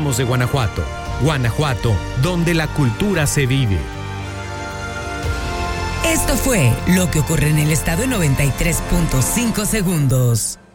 hablamos de Guanajuato. Guanajuato, donde la cultura se vive. Esto fue Lo que ocurre en el estado en 93.5 segundos.